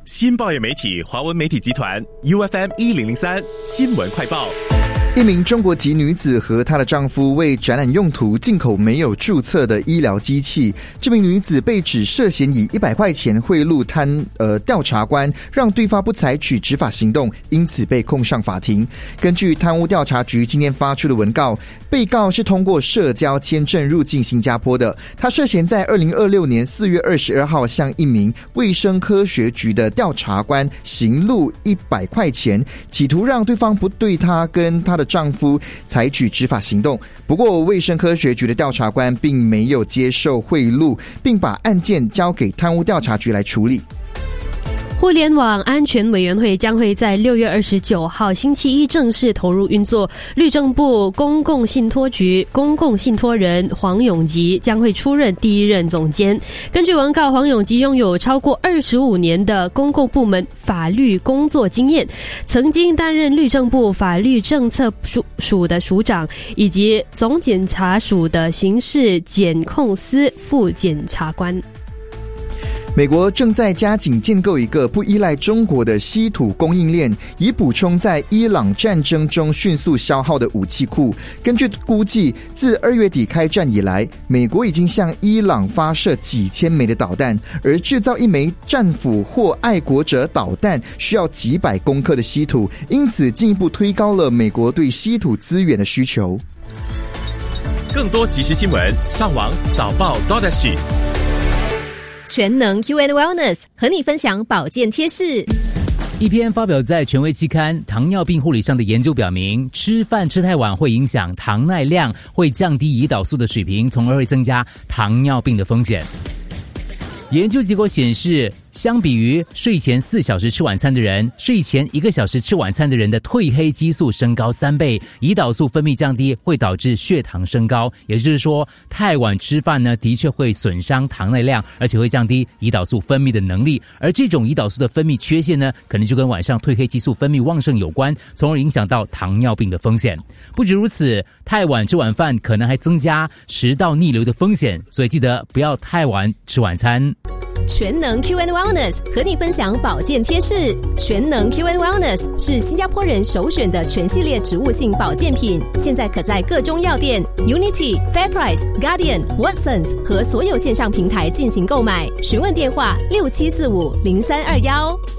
新报业媒体华文媒体集团 UFM 1003新闻快报。 一名中国籍女子和她的丈夫为展览用途进口没有注册的医疗机器。这名女子被指涉嫌以100块钱贿赂调查官，让对方不采取执法行动，因此被控上法庭。根据贪污调查局今天发出的文告，被告是通过社交签证入境新加坡的。他涉嫌在2026年4月22号向一名卫生科学局的调查官行贿100块钱，企图让对方不对他跟他的丈夫采取执法行动。不过卫生科学局的调查官并没有接受贿赂，并把案件交给贪污调查局来处理。 互联网安全委员会将会在6月29号星期一正式投入运作。律政部公共信托局公共信托人黄永吉将会出任第一任总监。根据文告，黄永吉拥有超过25年的公共部门法律工作经验，曾经担任律政部法律政策署的署长，以及总检察署的刑事检控司副检察官。 美国正在加紧建构一个不依赖中国的稀土供应链，以补充在伊朗战争中迅速消耗的武器库。根据估计，自2月底开战以来，美国已经向伊朗发射几千枚的导弹，而制造一枚战斧或爱国者导弹需要几百公克的稀土，因此进一步推高了美国对稀土资源的需求。 更多即时新闻，上网早报 .SG。 全能 Q&A Wellness 和你分享保健贴士。 一篇发表在权威期刊《糖尿病护理》上的研究表明，吃饭吃太晚会影响糖耐量，会降低胰岛素的水平，从而会增加糖尿病的风险。研究结果显示，相比于睡前4小时吃晚餐的人，睡前1个小时吃晚餐的人的褪黑激素升高3倍，胰岛素分泌降低，会导致血糖升高。也就是说，太晚吃饭呢，的确会损伤糖耐量，而且会降低胰岛素分泌的能力。而这种胰岛素的分泌缺陷呢，可能就跟晚上褪黑激素分泌旺盛有关，从而影响到糖尿病的风险。不止如此，太晚吃晚饭可能还增加食道逆流的风险，所以记得不要太晚吃晚餐。 全能 Q&A Wellness 和你分享保健贴士。全能 Q&A Wellness 是新加坡人首选的全系列植物性保健品，现在可在各中药店、Unity、FairPrice、Guardian、Watsons 和所有线上平台进行购买。询问电话67450321。